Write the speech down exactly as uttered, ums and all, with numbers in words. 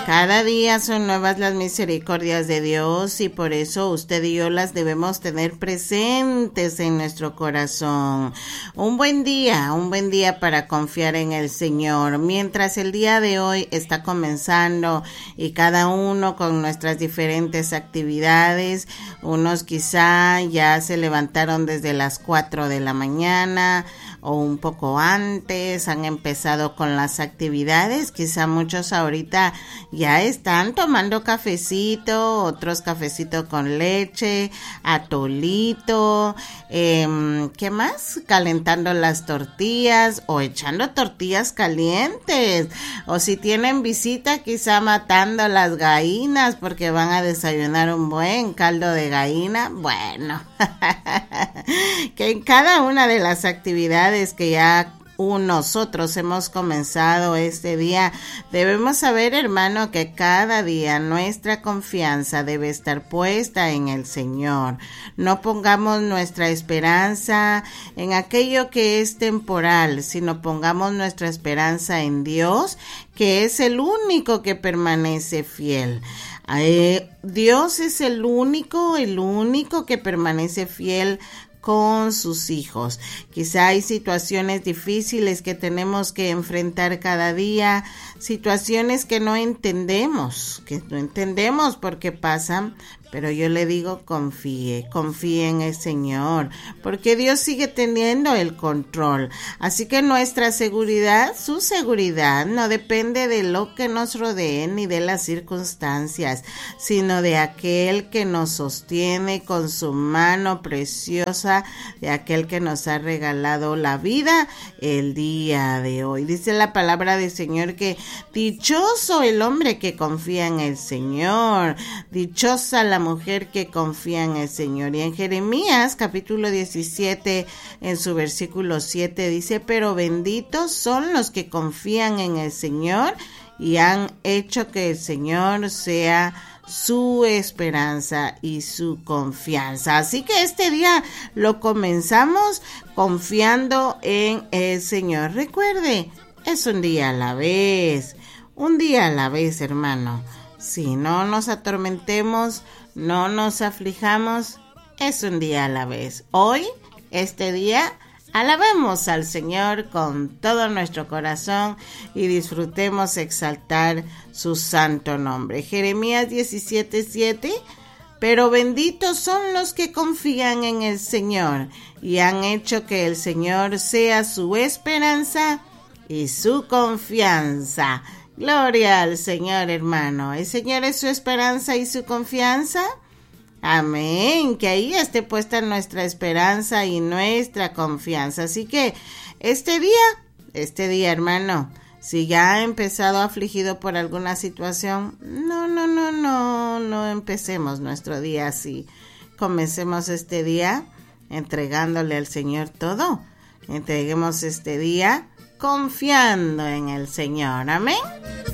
Cada día son nuevas las misericordias de Dios y por eso usted y yo las debemos tener presentes en nuestro corazón. Un buen día, un buen día para confiar en el Señor. Mientras el día de hoy está comenzando y cada uno con nuestras diferentes actividades, unos quizá ya se levantaron desde las cuatro de la mañana o un poco antes, han empezado con las actividades, quizá muchos ahorita ya están tomando cafecito, otros cafecito con leche, atolito, eh, ¿qué más? Calentando las tortillas o echando tortillas calientes, o si tienen visita quizá matando las gallinas porque van a desayunar un buen caldo de gallina. Bueno, que en cada una de las actividades que ya nosotros hemos comenzado este día, debemos saber, hermano, que cada día nuestra confianza debe estar puesta en el Señor. No pongamos nuestra esperanza en aquello que es temporal, sino pongamos nuestra esperanza en Dios, que es el único que permanece fiel. Eh, Dios es el único, el único que permanece fiel con sus hijos. Quizá hay situaciones difíciles que tenemos que enfrentar cada día, situaciones que no entendemos, que no entendemos por qué pasan, pero yo le digo confíe, confíe en el Señor, porque Dios sigue teniendo el control. Así que nuestra seguridad, su seguridad, no depende de lo que nos rodee ni de las circunstancias, sino de aquel que nos sostiene con su mano preciosa, de aquel que nos ha regalado la vida el día de hoy. Dice la palabra del Señor que dichoso el hombre que confía en el Señor, dichosa la mujer que confía en el Señor. Y en Jeremías capítulo diecisiete, en su versículo siete, dice: pero benditos son los que confían en el Señor y han hecho que el Señor sea su esperanza y su confianza. Así que este día lo comenzamos confiando en el Señor. Recuerde, es un día a la vez, un día a la vez, hermano. Si no nos atormentemos, no nos aflijamos, es un día a la vez. Hoy, este día, alabemos al Señor con todo nuestro corazón y disfrutemos exaltar su santo nombre. Jeremías diecisiete siete, pero benditos son los que confían en el Señor y han hecho que el Señor sea su esperanza y su confianza. Gloria al Señor, hermano. ¿El Señor es su esperanza y su confianza? Amén. Que ahí esté puesta nuestra esperanza y nuestra confianza. Así que este día, este día, hermano, si ya ha empezado afligido por alguna situación, no, no, no, no, no empecemos nuestro día así. Comencemos este día entregándole al Señor todo. Entreguemos este día confiando en el Señor. Amén.